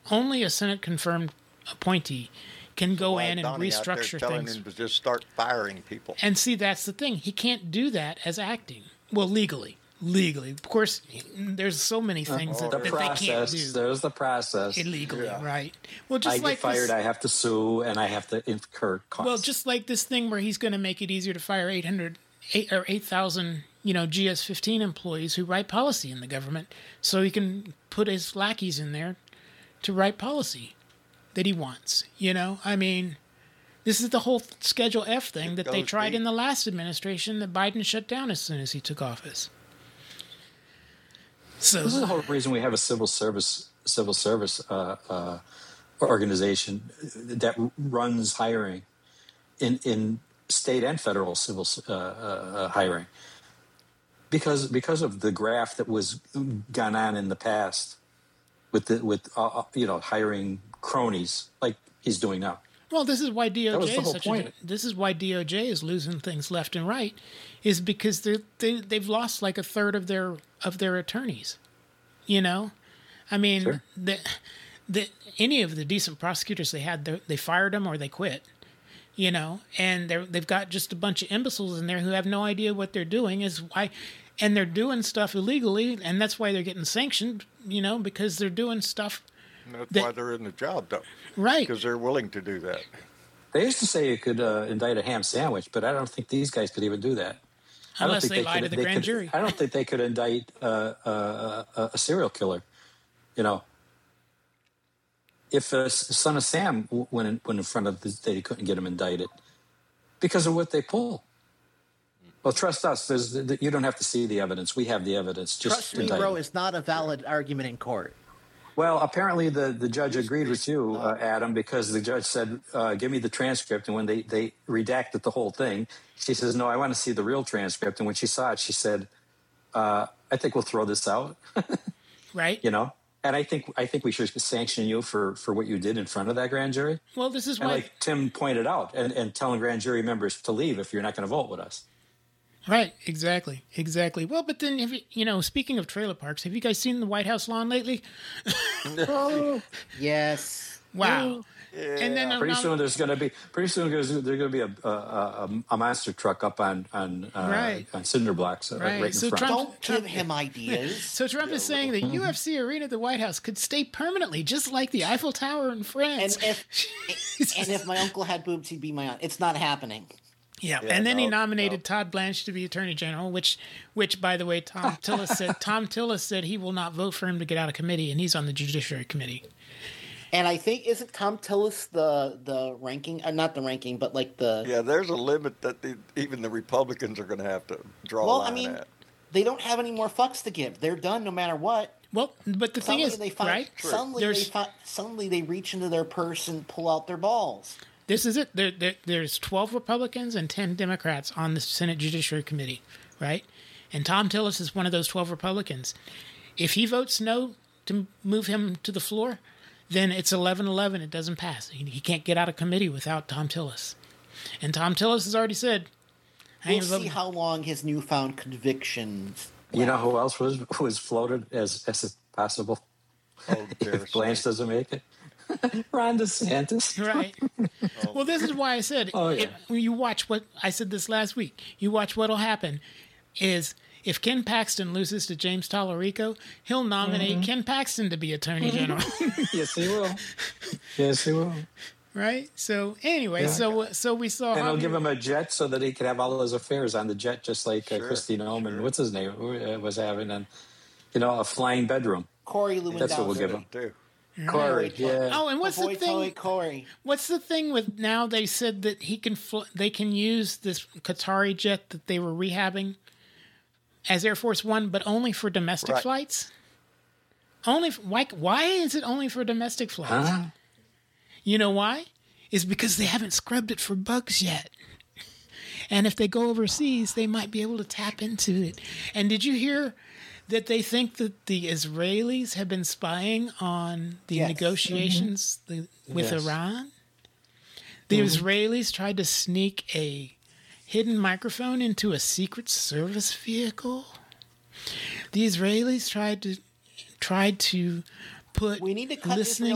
only a Senate confirmed appointee can go in and Donnie restructure telling things. him to just start firing people. And see, that's the thing. He can't do that as acting. Well, legally. Of course, there's so many things that they can't do. There's the process. Illegally, right. Well, just I like get fired, this, I have to sue, and I have to incur costs. well, just like this thing where he's going to make it easier to fire 8,000, GS-15 employees who write policy in the government, so he can put his lackeys in there to write policy that he wants. I mean, this is the whole Schedule F thing that they tried in the last administration that Biden shut down as soon as he took office. So this is the whole reason we have a civil service organization that runs hiring in state and federal civil hiring, because of the graft that was gone on in the past with hiring cronies like he's doing now. Well, this is why That was the whole point. This is why DOJ is losing things left and right, is because they've lost like a third of their attorneys. I mean, Sure. any of the decent prosecutors they had, they fired them or they quit. And they've got just a bunch of imbeciles in there who have no idea what they're doing. And they're doing stuff illegally, and that's why they're getting sanctioned. Because they're doing stuff. That's why they're in the job, though. Right. Because they're willing to do that. They used to say you could indict a ham sandwich, but I don't think these guys could even do that. Unless they lie to the grand jury. I don't think they could indict a serial killer. If a son of Sam went in front of they couldn't get him indicted because of what they pull. Well, trust us. You don't have to see the evidence. We have the evidence. Just Trust me, bro. It's not a valid argument in court. Well, apparently the judge agreed with you, Adam, because the judge said, give me the transcript. And when they redacted the whole thing, she says, no, I want to see the real transcript. And when she saw it, she said, I think we'll throw this out. Right. And I think we should sanction you for what you did in front of that grand jury. Well, this is and why. like Tim pointed out, and telling grand jury members to leave if you're not going to vote with us. Right, exactly. Well, but then, speaking of trailer parks, have you guys seen the White House lawn lately? Yes. Wow. Yeah. And then Pretty soon there's going to be a monster truck up on cinder blocks right in so front. Don't give him ideas. So Trump is saying the UFC arena at the White House could stay permanently, just like the Eiffel Tower in France. And if my uncle had boobs, he'd be my aunt. It's not happening. Yeah, and then he nominated Todd Blanche to be Attorney General, which, by the way, Tom Tillis said he will not vote for him to get out of committee, and he's on the Judiciary Committee. And I think, isn't Tom Tillis the ranking? Not the ranking, but like the... Yeah, there's a limit that even the Republicans are going to have to draw a line at. They don't have any more fucks to give. They're done no matter what. Well, but the thing is, right? Suddenly they reach into their purse and pull out their balls. This is it. There's 12 Republicans and 10 Democrats on the Senate Judiciary Committee, right? And Tom Tillis is one of those 12 Republicans. If he votes no to move him to the floor, then it's 11-11. It doesn't pass. He can't get out of committee without Tom Tillis. And Tom Tillis has already said, we'll see how long his newfound convictions last. You know who else was floated as a possible if Blanche doesn't make it? Ron DeSantis. Right. Well, this is why I said, when you watch what I said this last week, you watch what'll happen is if Ken Paxton loses to James Tallarico, he'll nominate Ken Paxton to be Attorney General. Yes, he will. Yes, he will. Right? So, anyway, so we saw... And he'll give him a jet so that he can have all his affairs on the jet, just like Christine Ohlman, what's his name, was having, and, a flying bedroom. Corey Lewandowski. That's what we'll give him. Too. Corey, yeah. Oh, and what's the thing? Corey. What's the thing with now? They said that they can use this Qatari jet that they were rehabbing as Air Force One, but only for domestic flights. Why is it only for domestic flights? Huh? You know why? It's because they haven't scrubbed it for bugs yet. And if they go overseas, they might be able to tap into it. And did you hear that they think that the Israelis have been spying on the negotiations with Iran? The Israelis tried to sneak a hidden microphone into a Secret Service vehicle. The Israelis tried to put we need to cut listening